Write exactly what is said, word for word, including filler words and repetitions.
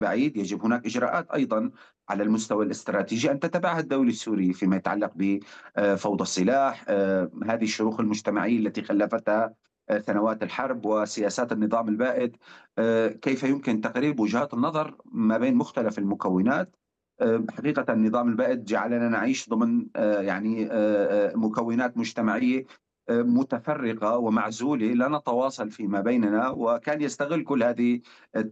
بعيد، يجب هناك إجراءات أيضًا على المستوى الاستراتيجي أن تتبعها الدولة السورية فيما يتعلق بفوضى السلاح، آآ، هذه الشروخ المجتمعية التي خلّفتها آآ، سنوات الحرب وسياسات النظام البائد، آآ، كيف يمكن تقريب وجهات النظر ما بين مختلف المكونات. آآ، حقيقة النظام البائد جعلنا نعيش ضمن آآ، يعني آآ، مكونات مجتمعية آآ، متفرقة ومعزولة، لا نتواصل فيما بيننا، وكان يستغل كل هذه الت